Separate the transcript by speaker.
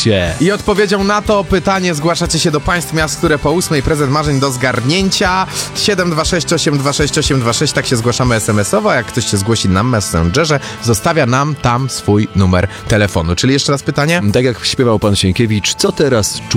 Speaker 1: się.
Speaker 2: I odpowiedzią na to pytanie zgłaszacie się do państw miast, które po 8 prezent marzeń do zgarnięcia. 726 826 826, tak się zgłaszamy SMS-owo, a jak ktoś się zgłosi na Messengerze, zostawia nam tam swój numer telefonu. Czyli jeszcze raz pytanie?
Speaker 1: Tak jak śpiewał pan Sienkiewicz, co teraz